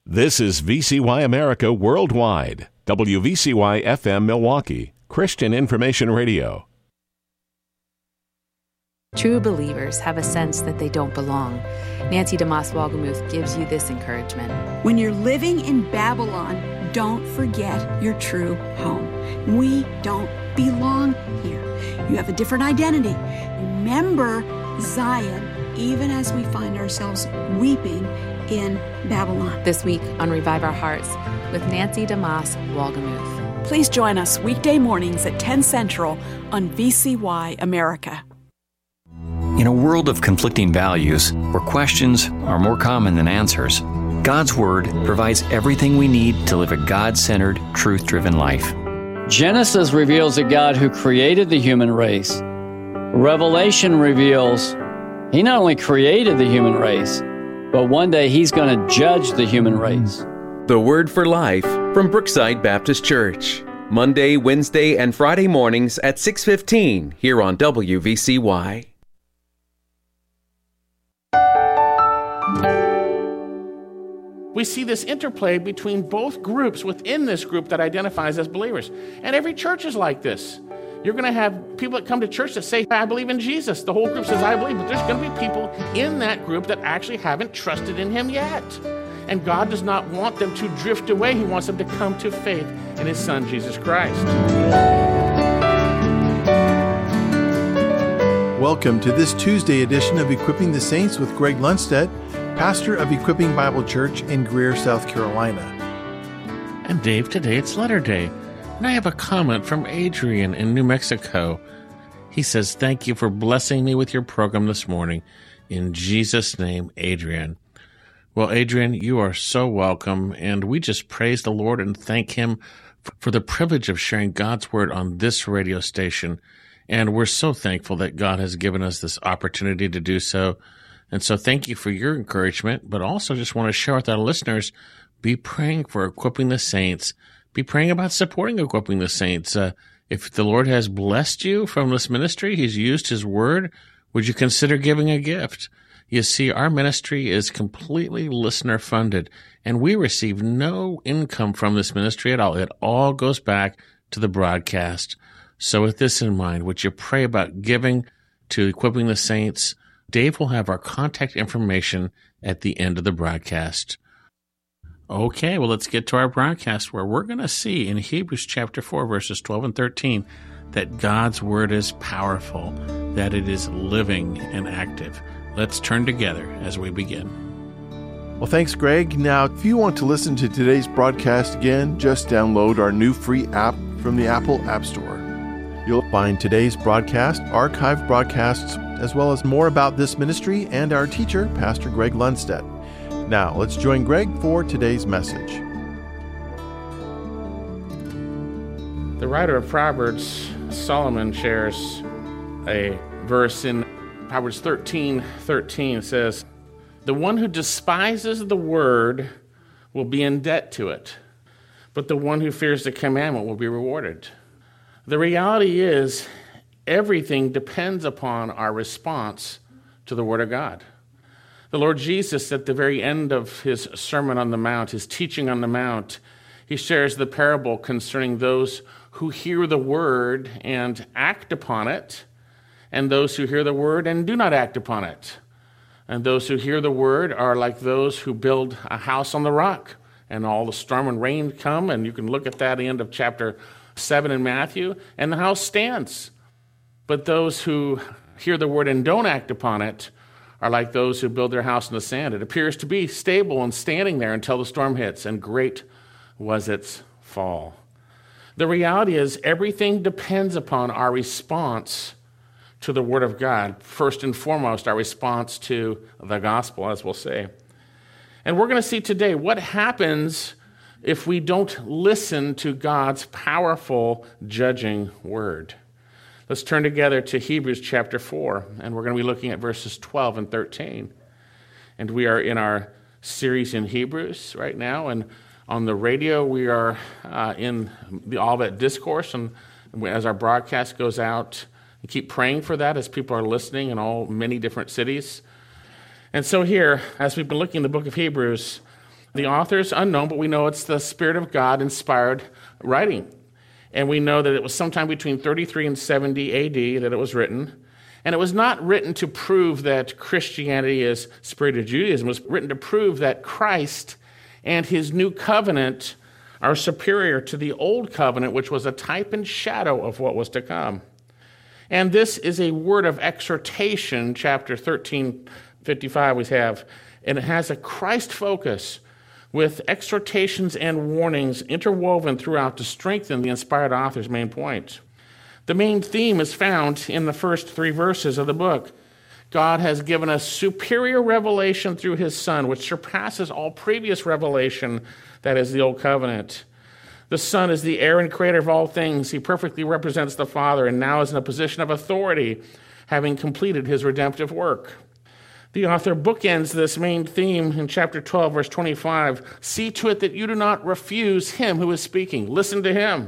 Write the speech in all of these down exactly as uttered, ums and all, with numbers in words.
This is V C Y America Worldwide, W V C Y F M Milwaukee, Christian Information Radio. True believers have a sense that they don't belong. Nancy DeMoss Wolgemuth gives you this encouragement. When you're living in Babylon, don't forget your true home. We don't belong here. You have a different identity. Remember Zion, even as we find ourselves weeping in Babylon. This week on Revive Our Hearts with Nancy DeMoss Wolgemuth. Please join us weekday mornings at ten Central on V C Y America. In a world of conflicting values, where questions are more common than answers, God's Word provides everything we need to live a God-centered, truth-driven life. Genesis reveals a God who created the human race. Revelation reveals He not only created the human race, but one day He's going to judge the human race. The Word for Life from Brookside Baptist Church. Monday, Wednesday, and Friday mornings at six fifteen here on W V C Y. We see this interplay between both groups within this group that identifies as believers. And every church is like this. You're going to have people that come to church that say, I believe in Jesus. The whole group says, I believe. But there's going to be people in that group that actually haven't trusted in Him yet. And God does not want them to drift away. He wants them to come to faith in His Son, Jesus Christ. Welcome to this Tuesday edition of Equipping the Saints with Greg Lundstedt, pastor of Equipping Bible Church in Greer, South Carolina. And Dave, today it's letter day. And I have a comment from Adrian in New Mexico. He says, thank you for blessing me with your program this morning. In Jesus' name, Adrian. Well, Adrian, you are so welcome. And we just praise the Lord and thank Him for the privilege of sharing God's Word on this radio station. And we're so thankful that God has given us this opportunity to do so. And so thank you for your encouragement, but also just want to share with our listeners, be praying for Equipping the Saints. Be praying about supporting Equipping the Saints. Uh, if the Lord has blessed you from this ministry, He's used His Word, would you consider giving a gift? You see, our ministry is completely listener-funded, and we receive no income from this ministry at all. It all goes back to the broadcast. So with this in mind, would you pray about giving to Equipping the Saints? Dave will have our contact information at the end of the broadcast. Okay, well, let's get to our broadcast where we're going to see in Hebrews chapter four, verses twelve and thirteen, that God's Word is powerful, that it is living and active. Let's turn together as we begin. Well, thanks, Greg. Now, if you want to listen to today's broadcast again, just download our new free app from the Apple App Store. You'll find today's broadcast, archived broadcasts, as well as more about this ministry and our teacher, Pastor Greg Lundstedt. Now, let's join Greg for today's message. The writer of Proverbs, Solomon, shares a verse in Proverbs thirteen thirteen. It says, the one who despises the word will be in debt to it, but the one who fears the commandment will be rewarded. The reality is, everything depends upon our response to the Word of God. The Lord Jesus, at the very end of His Sermon on the Mount, His teaching on the Mount, He shares the parable concerning those who hear the Word and act upon it, and those who hear the Word and do not act upon it. And those who hear the Word are like those who build a house on the rock, and all the storm and rain come, and you can look at that at the end of chapter seven in Matthew, and the house stands. But those who hear the word and don't act upon it are like those who build their house in the sand. It appears to be stable and standing there until the storm hits, and great was its fall. The reality is everything depends upon our response to the Word of God. First and foremost, our response to the gospel, as we'll say. And we're going to see today what happens if we don't listen to God's powerful judging word. Let's turn together to Hebrews chapter four, and we're going to be looking at verses twelve and thirteen. And we are in our series in Hebrews right now, and on the radio we are uh, in the Olivet Discourse, and as our broadcast goes out, we keep praying for that as people are listening in all many different cities. And so here, as we've been looking in the book of Hebrews, The author is unknown, but we know it's the Spirit of God inspired writing. And we know that it was sometime between thirty-three and seventy A D that it was written. And it was not written to prove that Christianity is Spirit of Judaism. It was written to prove that Christ and his new covenant are superior to the old covenant, which was a type and shadow of what was to come. And this is a word of exhortation, chapter thirteen fifty-five we have, and it has a Christ focus with exhortations and warnings interwoven throughout to strengthen the inspired author's main point. The main theme is found in the first three verses of the book. God has given us superior revelation through his Son, which surpasses all previous revelation, that is the Old Covenant. The Son is the heir and creator of all things. He perfectly represents the Father and now is in a position of authority, having completed his redemptive work. The author bookends this main theme in chapter twelve, verse twenty-five. See to it that you do not refuse him who is speaking. Listen to him.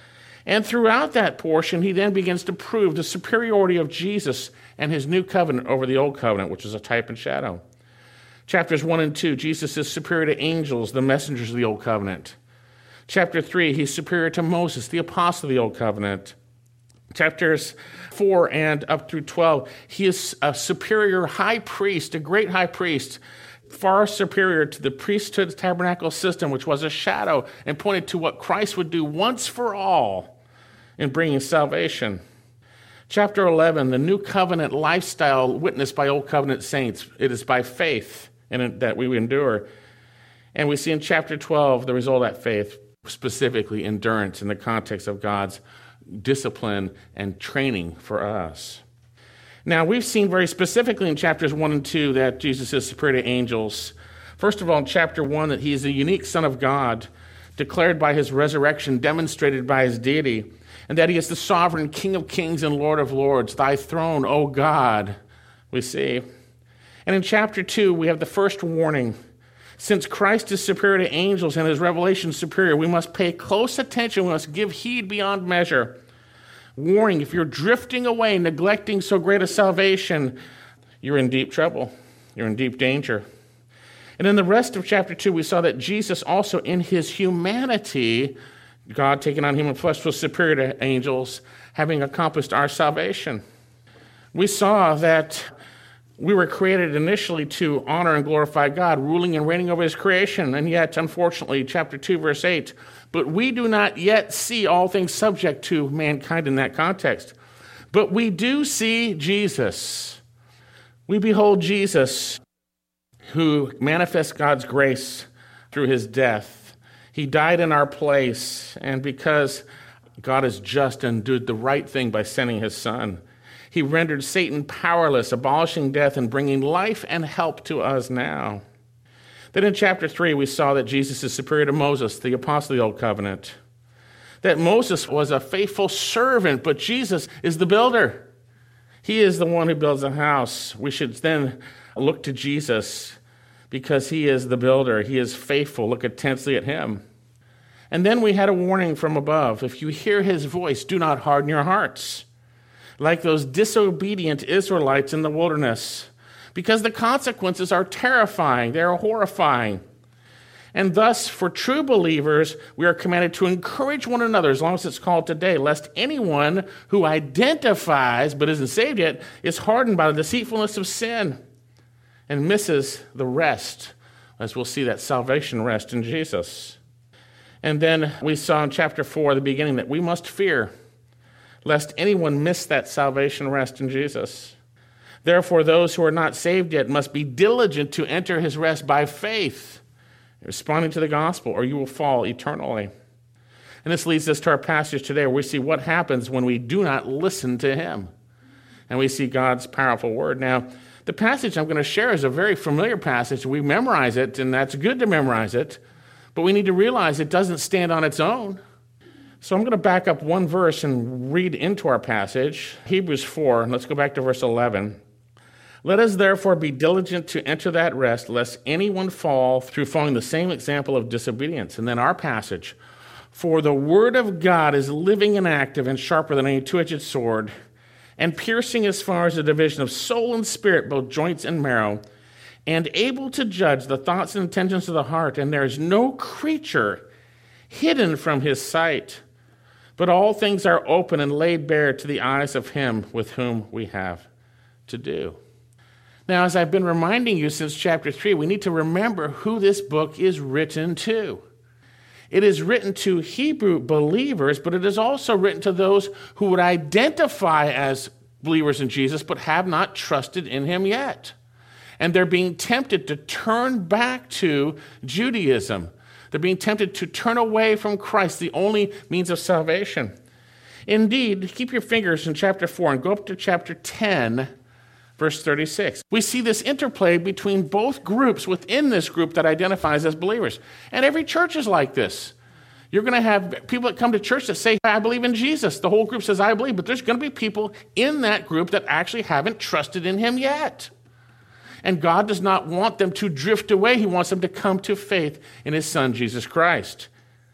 And throughout that portion, he then begins to prove the superiority of Jesus and his new covenant over the old covenant, which is a type and shadow. Chapters one and two, Jesus is superior to angels, the messengers of the old covenant. Chapter three, he's superior to Moses, the apostle of the old covenant. Chapters four and up through twelve, he is a superior high priest, a great high priest, far superior to the priesthood tabernacle system, which was a shadow and pointed to what Christ would do once for all in bringing salvation. Chapter eleven, the new covenant lifestyle witnessed by old covenant saints. It is by faith in that we endure. And we see in chapter twelve the result of that faith, specifically endurance in the context of God's discipline and training for us. Now, we've seen very specifically in chapters one and two that Jesus is superior to angels. First of all, in chapter one, that he is a unique Son of God, declared by his resurrection, demonstrated by his deity, and that he is the sovereign King of kings and Lord of lords. Thy throne, O God, we see. And in chapter two, we have the first warning. Since Christ is superior to angels and his revelation is superior, we must pay close attention. We must give heed beyond measure. Warning, if you're drifting away, neglecting so great a salvation, you're in deep trouble. You're in deep danger. And in the rest of chapter two, we saw that Jesus also in his humanity, God taking on human flesh, was superior to angels, having accomplished our salvation. We saw that we were created initially to honor and glorify God, ruling and reigning over his creation. And yet, unfortunately, chapter two, verse eight, but we do not yet see all things subject to mankind in that context. But we do see Jesus. We behold Jesus, who manifests God's grace through his death. He died in our place, and because God is just and did the right thing by sending his Son, he rendered Satan powerless, abolishing death and bringing life and help to us now. Then in chapter three, we saw that Jesus is superior to Moses, the apostle of the Old Covenant. That Moses was a faithful servant, but Jesus is the builder. He is the one who builds a house. We should then look to Jesus because he is the builder. He is faithful. Look intensely at him. And then we had a warning from above. If you hear his voice, do not harden your hearts, like those disobedient Israelites in the wilderness, because the consequences are terrifying, they are horrifying. And thus, for true believers, we are commanded to encourage one another, as long as it's called today, lest anyone who identifies but isn't saved yet is hardened by the deceitfulness of sin and misses the rest, as we'll see that salvation rest in Jesus. And then we saw in chapter four, the beginning, that we must fear lest anyone miss that salvation rest in Jesus. Therefore, those who are not saved yet must be diligent to enter his rest by faith, responding to the gospel, or you will fall eternally. And this leads us to our passage today, where we see what happens when we do not listen to him. And we see God's powerful word. Now, the passage I'm going to share is a very familiar passage. We memorize it, and that's good to memorize it. But we need to realize it doesn't stand on its own. So I'm going to back up one verse and read into our passage, Hebrews four. Let's go back to verse eleven. Let us therefore be diligent to enter that rest, lest anyone fall through following the same example of disobedience. And then our passage, for the word of God is living and active and sharper than any two-edged sword, and piercing as far as the division of soul and spirit, both joints and marrow, and able to judge the thoughts and intentions of the heart, and there is no creature hidden from his sight, but all things are open and laid bare to the eyes of him with whom we have to do. Now, as I've been reminding you since chapter three, we need to remember who this book is written to. It is written to Hebrew believers, but it is also written to those who would identify as believers in Jesus but have not trusted in him yet. And they're being tempted to turn back to Judaism. They're being tempted to turn away from Christ, the only means of salvation. Indeed, keep your fingers in chapter four and go up to chapter ten, verse thirty-six. We see this interplay between both groups within this group that identifies as believers. And every church is like this. You're going to have people that come to church that say, I believe in Jesus. The whole group says, I believe. But there's going to be people in that group that actually haven't trusted in him yet. And God does not want them to drift away. He wants them to come to faith in his Son, Jesus Christ.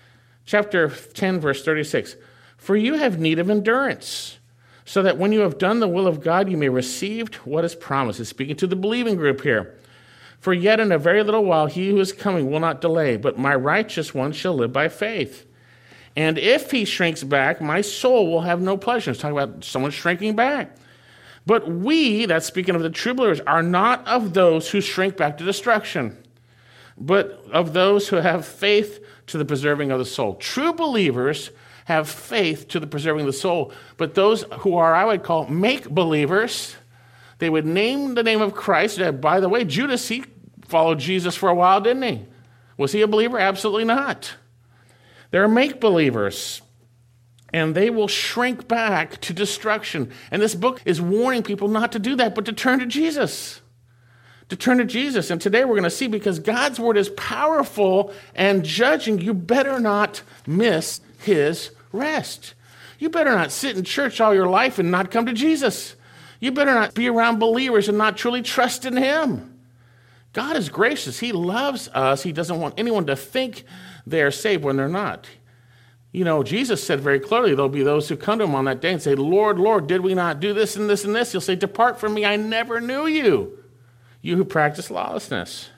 Chapter ten, verse thirty-six. For you have need of endurance, so that when you have done the will of God, you may receive what is promised. It's speaking to the believing group here. For yet in a very little while, he who is coming will not delay, but my righteous one shall live by faith. And if he shrinks back, my soul will have no pleasure. It's talking about someone shrinking back. But we, that's speaking of the true believers, are not of those who shrink back to destruction, but of those who have faith to the preserving of the soul. True believers have faith to the preserving of the soul, but those who are, I would call, make-believers, they would name the name of Christ. By the way, Judas, he followed Jesus for a while, didn't he? Was he a believer? Absolutely not. They're make-believers, and they will shrink back to destruction. And this book is warning people not to do that, but to turn to Jesus. To turn to Jesus. And today we're going to see, because God's word is powerful and judging, you better not miss his rest. You better not sit in church all your life and not come to Jesus. You better not be around believers and not truly trust in him. God is gracious. He loves us. He doesn't want anyone to think they're saved when they're not. You know, Jesus said very clearly, there'll be those who come to him on that day and say, Lord, Lord, did we not do this and this and this? He'll say, depart from me, I never knew you, you who practice lawlessness.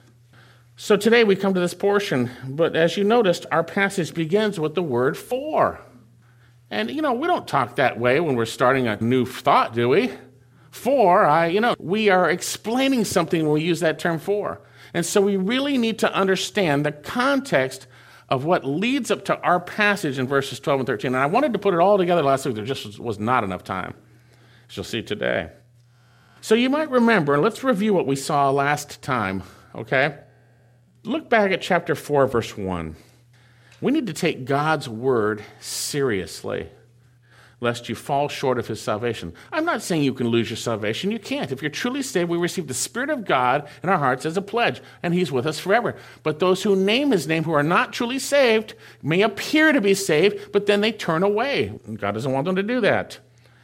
So today we come to this portion, but as you noticed, our passage begins with the word for. And, you know, we don't talk that way when we're starting a new thought, do we? For, I, you know, we are explaining something when we use that term for. And so we really need to understand the context of what leads up to our passage in verses twelve and thirteen. And I wanted to put it all together last week. There just was not enough time, as you'll see today. So you might remember, and let's review what we saw last time, okay? Look back at chapter four, verse one. We need to take God's word seriously, lest you fall short of his salvation. I'm not saying you can lose your salvation. You can't. If you're truly saved, we receive the Spirit of God in our hearts as a pledge, and he's with us forever. But those who name his name, who are not truly saved, may appear to be saved, but then they turn away. God doesn't want them to do that.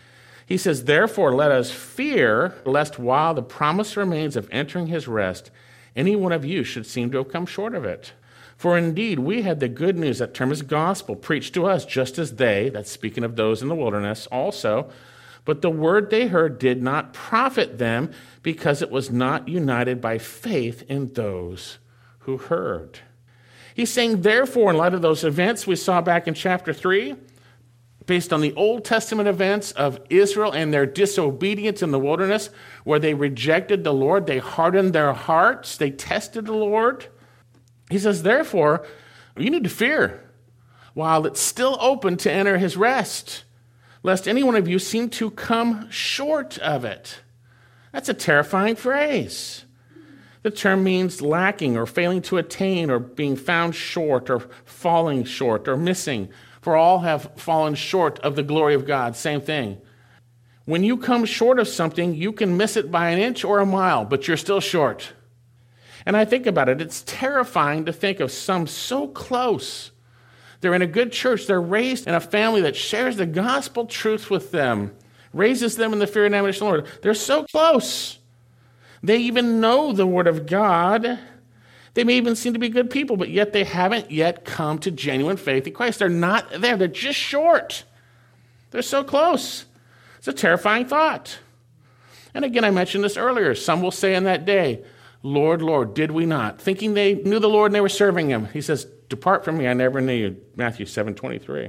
He says, therefore, let us fear, lest while the promise remains of entering his rest, any one of you should seem to have come short of it. For indeed, we had the good news, that term is gospel, preached to us, just as they, that's speaking of those in the wilderness also, but the word they heard did not profit them, because it was not united by faith in those who heard. He's saying, therefore, in light of those events we saw back in chapter three, based on the Old Testament events of Israel and their disobedience in the wilderness, where they rejected the Lord, they hardened their hearts, they tested the Lord. He says, therefore, you need to fear while it's still open to enter his rest, lest any one of you seem to come short of it. That's a terrifying phrase. The term means lacking or failing to attain or being found short or falling short or missing. For all have fallen short of the glory of God. Same thing. When you come short of something, you can miss it by an inch or a mile, but you're still short. And I think about it, it's terrifying to think of some so close. They're in a good church. They're raised in a family that shares the gospel truth with them, raises them in the fear and admonition of the Lord. They're so close. They even know the word of God. They may even seem to be good people, but yet they haven't yet come to genuine faith in Christ. They're not there. They're just short. They're so close. It's a terrifying thought. And again, I mentioned this earlier. Some will say in that day, Lord, Lord, did we not? Thinking they knew the Lord and they were serving him. He says, depart from me, I never knew you. Matthew seven twenty-three.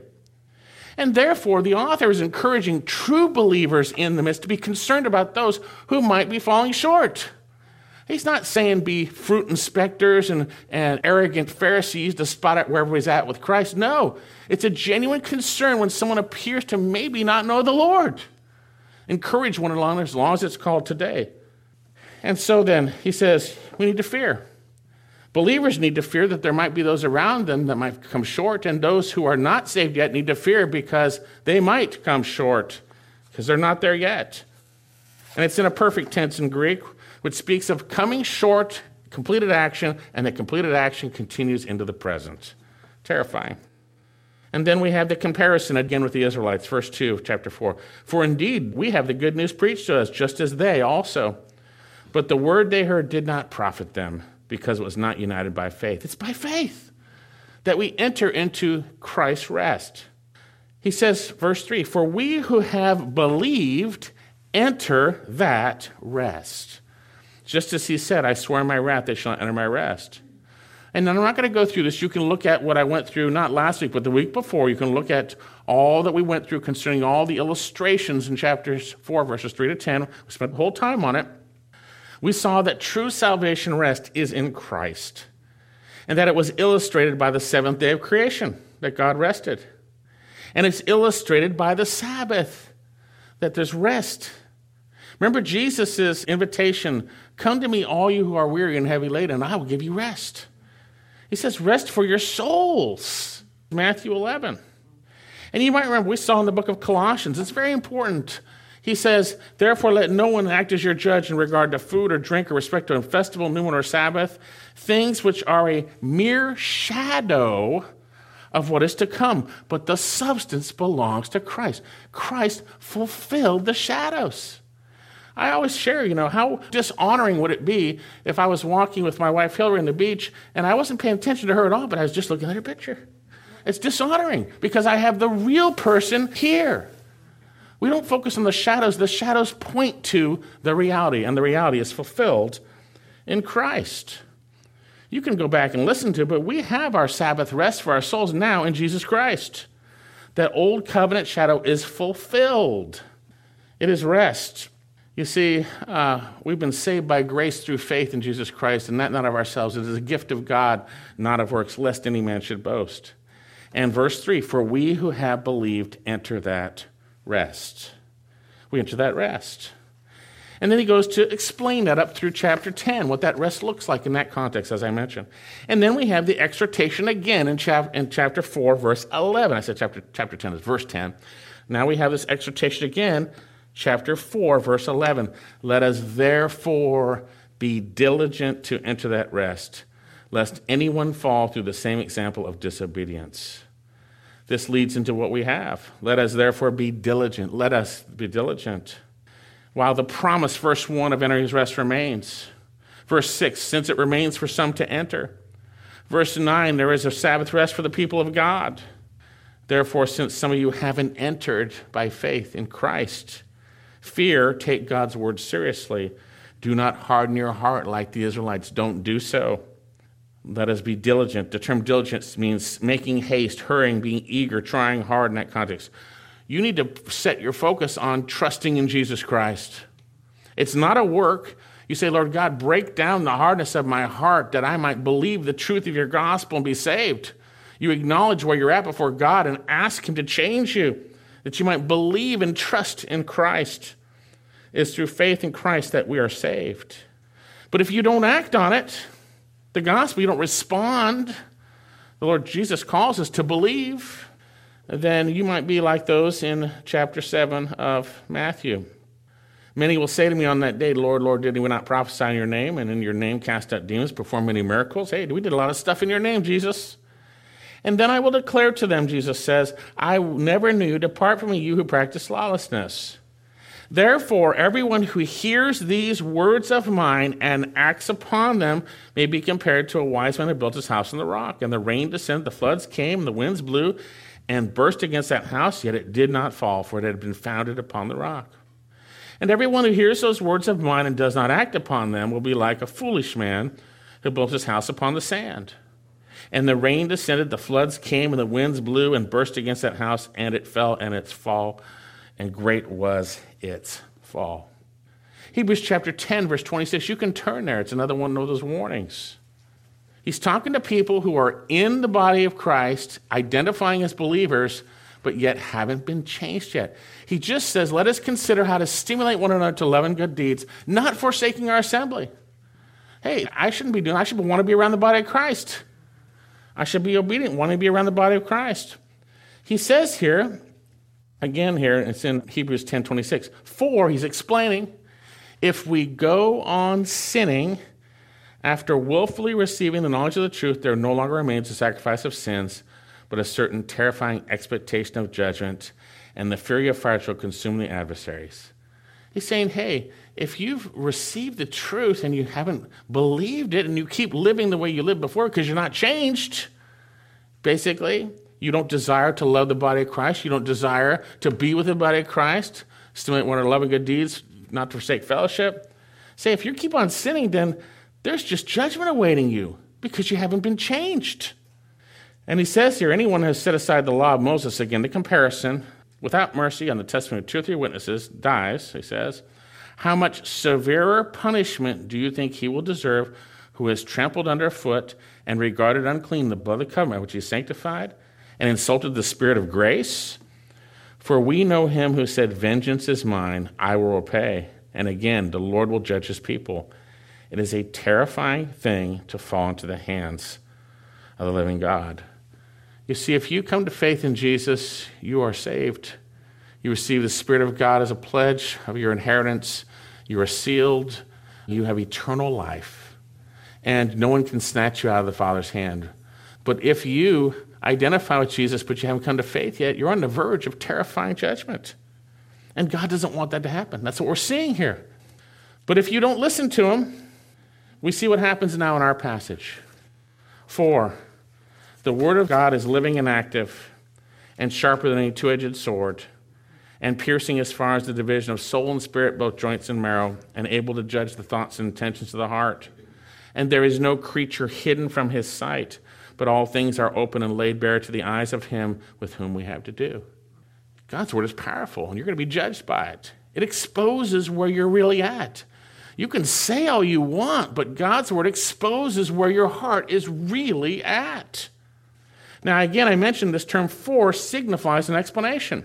And therefore, the author is encouraging true believers in the midst to be concerned about those who might be falling short. He's not saying be fruit inspectors and, and arrogant Pharisees to spot out where everybody's at with Christ. No, it's a genuine concern when someone appears to maybe not know the Lord. Encourage one another as long as it's called today. And so then, he says, we need to fear. Believers need to fear that there might be those around them that might come short, and those who are not saved yet need to fear because they might come short, because they're not there yet. And it's in a perfect tense in Greek, which speaks of coming short, completed action, and the completed action continues into the present. Terrifying. And then we have the comparison again with the Israelites, verse two of chapter four. For indeed, we have the good news preached to us, just as they also. But the word they heard did not profit them, because it was not united by faith. It's by faith that we enter into Christ's rest. He says, verse three, for we who have believed enter that rest. Just as he said, I swear in my wrath, they shall not enter my rest. And I'm not going to go through this. You can look at what I went through, not last week, but the week before. You can look at all that we went through concerning all the illustrations in chapters four, verses three to ten. We spent the whole time on it. We saw that true salvation rest is in Christ, and that it was illustrated by the seventh day of creation, that God rested. And it's illustrated by the Sabbath, that there's rest. Remember Jesus' invitation, come to me, all you who are weary and heavy laden, and I will give you rest. He says, rest for your souls, Matthew eleven. And you might remember, we saw in the book of Colossians, it's very important. He says, therefore let no one act as your judge in regard to food or drink or respect to a festival, new moon, or Sabbath, things which are a mere shadow of what is to come, but the substance belongs to Christ. Christ fulfilled the shadows. I always share, you know, how dishonoring would it be if I was walking with my wife Hillary on the beach and I wasn't paying attention to her at all, but I was just looking at her picture. It's dishonoring because I have the real person here. We don't focus on the shadows. The shadows point to the reality, and the reality is fulfilled in Christ. You can go back and listen to it, but we have our Sabbath rest for our souls now in Jesus Christ. That old covenant shadow is fulfilled. It is rest. You see, uh, we've been saved by grace through faith in Jesus Christ, and that not of ourselves. It is a gift of God, not of works, lest any man should boast. And verse three, for we who have believed enter that rest. We enter that rest. And then he goes to explain that up through chapter ten, what that rest looks like in that context, as I mentioned. And then we have the exhortation again in, chap- in chapter four, verse eleven. I said chapter, chapter ten is verse ten. Now we have this exhortation again, chapter four, verse eleven. Let us therefore be diligent to enter that rest, lest anyone fall through the same example of disobedience. This leads into what we have. Let us therefore be diligent. Let us be diligent. While the promise, verse one of entering his rest remains. Verse six, since it remains for some to enter. Verse nine, there is a Sabbath rest for the people of God. Therefore, since some of you haven't entered by faith in Christ, fear, take God's word seriously. Do not harden your heart like the Israelites. Don't do so. Let us be diligent. The term diligence means making haste, hurrying, being eager, trying hard in that context. You need to set your focus on trusting in Jesus Christ. It's not a work. You say, Lord God, break down the hardness of my heart that I might believe the truth of your gospel and be saved. You acknowledge where you're at before God and ask him to change you, that you might believe and trust in Christ. It's through faith in Christ that we are saved. But if you don't act on it, the gospel, you don't respond, the Lord Jesus calls us to believe, then you might be like those in chapter seven of Matthew. Many will say to me on that day, Lord, Lord, did we not prophesy in your name, and in your name cast out demons, perform many miracles? Hey, we did a lot of stuff in your name, Jesus. And then I will declare to them, Jesus says, I never knew you. Depart from me, you who practice lawlessness. Therefore, everyone who hears these words of mine and acts upon them may be compared to a wise man who built his house on the rock. And the rain descended, the floods came, the winds blew and burst against that house, yet it did not fall, for it had been founded upon the rock. And everyone who hears those words of mine and does not act upon them will be like a foolish man who built his house upon the sand. And the rain descended, the floods came, and the winds blew and burst against that house, and it fell, and its fall, and great was its fall. Hebrews chapter ten, verse twenty-six, you can turn there. It's another one of those warnings. He's talking to people who are in the body of Christ, identifying as believers, but yet haven't been changed yet. He just says, let us consider how to stimulate one another to love and good deeds, not forsaking our assembly. Hey, I shouldn't be doing, I should want to be around the body of Christ. I should be obedient, wanting to be around the body of Christ. He says here, again here, it's in Hebrews ten twenty-six, for, he's explaining, if we go on sinning after willfully receiving the knowledge of the truth, there no longer remains a sacrifice of sins, but a certain terrifying expectation of judgment, and the fury of fire shall consume the adversaries. He's saying, hey, if you've received the truth and you haven't believed it and you keep living the way you lived before because you're not changed, basically, you don't desire to love the body of Christ, you don't desire to be with the body of Christ, stimulate one of love and good deeds, not to forsake fellowship. Say, if you keep on sinning, then there's just judgment awaiting you because you haven't been changed. And he says here, anyone who has set aside the law of Moses, again, the comparison, without mercy on the testimony of two or three witnesses, dies, he says, how much severer punishment do you think he will deserve who has trampled underfoot and regarded unclean the blood of the covenant which he sanctified and insulted the Spirit of grace? For we know him who said, vengeance is mine, I will repay. And again, the Lord will judge his people. It is a terrifying thing to fall into the hands of the living God. You see, if you come to faith in Jesus, you are saved. You receive the Spirit of God as a pledge of your inheritance. You are sealed. You have eternal life. And no one can snatch you out of the Father's hand. But if you identify with Jesus, but you haven't come to faith yet, you're on the verge of terrifying judgment. And God doesn't want that to happen. That's what we're seeing here. But if you don't listen to him, we see what happens now in our passage. Four, the word of God is living and active and sharper than any two-edged sword and piercing as far as the division of soul and spirit, both joints and marrow, and able to judge the thoughts and intentions of the heart. And there is no creature hidden from his sight, but all things are open and laid bare to the eyes of him with whom we have to do. God's word is powerful, and you're going to be judged by it. It exposes where you're really at. You can say all you want, but God's word exposes where your heart is really at. Now, again, I mentioned this term for signifies an explanation.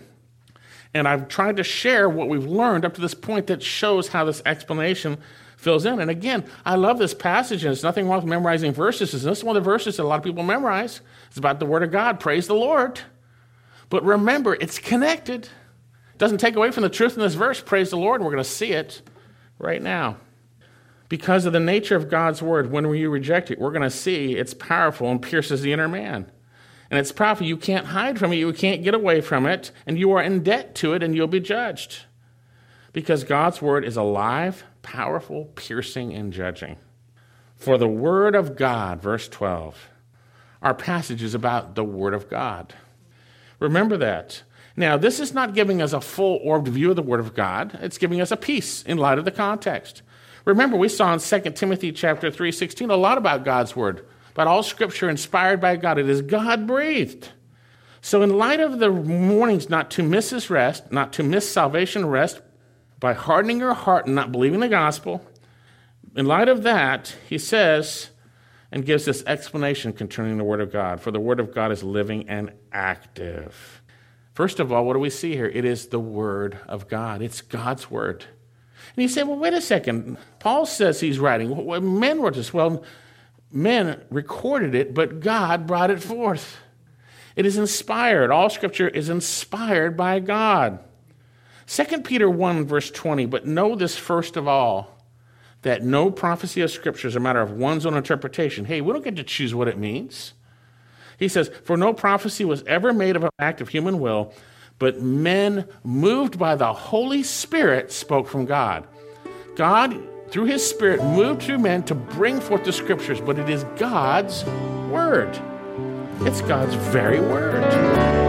And I've tried to share what we've learned up to this point that shows how this explanation fills in. And again, I love this passage, and there's nothing wrong with memorizing verses. This is one of the verses that a lot of people memorize. It's about the word of God. Praise the Lord. But remember, it's connected. It doesn't take away from the truth in this verse. Praise the Lord. We're going to see it right now. Because of the nature of God's word, when you reject it, we're going to see it's powerful and pierces the inner man. And it's powerful. You can't hide from it. You can't get away from it. And you are in debt to it, and you'll be judged. Because God's word is alive, powerful, piercing, and judging. For the word of God, verse twelve, our passage is about the word of God. Remember that. Now, this is not giving us a full-orbed view of the word of God. It's giving us a piece in light of the context. Remember, we saw in Second Timothy chapter three sixteen a lot about God's word, about all scripture inspired by God. It is God-breathed. So in light of the warnings not to miss his rest, not to miss salvation rest by hardening your heart and not believing the gospel, in light of that, he says and gives this explanation concerning the word of God. For the word of God is living and active. First of all, what do we see here? It is the word of God. It's God's word. And you say, well, wait a second. Paul says he's writing. Men wrote this. Well, men recorded it, but God brought it forth. It is inspired. All scripture is inspired by God. Second Peter one, verse twenty, but know this first of all, that no prophecy of scripture is a matter of one's own interpretation. Hey, we don't get to choose what it means. He says, for no prophecy was ever made of an act of human will, but men moved by the Holy Spirit spoke from God. God, through his Spirit, moved through men to bring forth the scriptures, but it is God's word. It's God's very word.